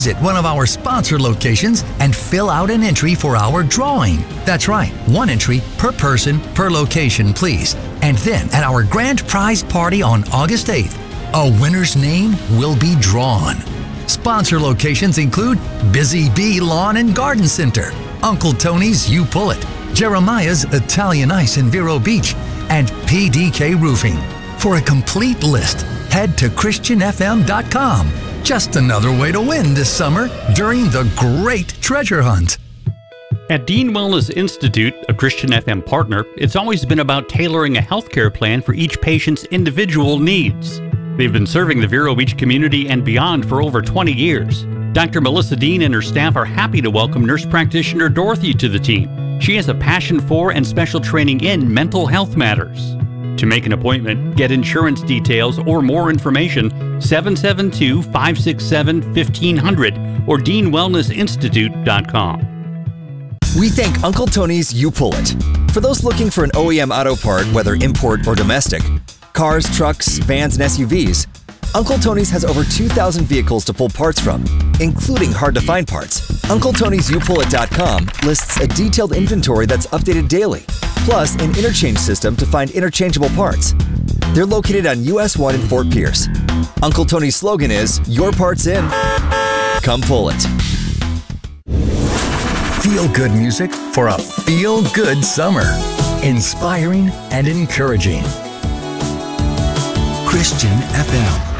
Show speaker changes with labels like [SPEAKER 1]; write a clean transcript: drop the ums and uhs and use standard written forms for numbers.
[SPEAKER 1] Visit one of our sponsor locations and fill out an entry for our drawing. That's right, one entry per person per location, please. And then at our grand prize party on August 8th, a winner's name will be drawn. Sponsor locations include Busy Bee Lawn and Garden Center, Uncle Tony's You Pull It, Jeremiah's Italian Ice in Vero Beach, and PDK Roofing. For a complete list, head to ChristianFM.com. Just another way to win this summer during the great treasure hunt.
[SPEAKER 2] At Dean Wellness Institute, a Christian FM partner, it's always been about tailoring a healthcare plan for each patient's individual needs. They've been serving the Vero Beach community and beyond for over 20 years. Dr. Melissa Dean and her staff are happy to welcome nurse practitioner Dorothy to the team. She has a passion for and special training in mental health matters. To make an appointment, get insurance details, or more information, 772-567-1500 or DeanWellnessInstitute.com.
[SPEAKER 3] We thank Uncle Tony's You Pull It. For those looking for an OEM auto part, whether import or domestic, cars, trucks, vans, and SUVs, Uncle Tony's has over 2,000 vehicles to pull parts from, including hard-to-find parts. UncleTony'sYouPullIt.com lists a detailed inventory that's updated daily, plus an interchange system to find interchangeable parts. They're located on US 1 in Fort Pierce. Uncle Tony's slogan is, "Your part's in. Come pull it."
[SPEAKER 1] Feel-good music for a feel-good summer. Inspiring and encouraging. Christian FM.